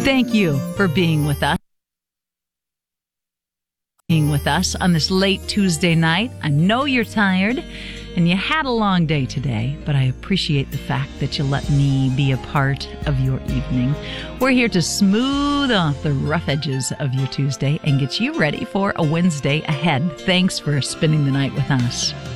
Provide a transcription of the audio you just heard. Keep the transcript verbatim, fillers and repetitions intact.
Thank you for being with us. Being with us on this late Tuesday night. I know you're tired and you had a long day today, but I appreciate the fact that you let me be a part of your evening. We're here to smooth off the rough edges of your Tuesday and get you ready for a Wednesday ahead. Thanks for spending the night with us.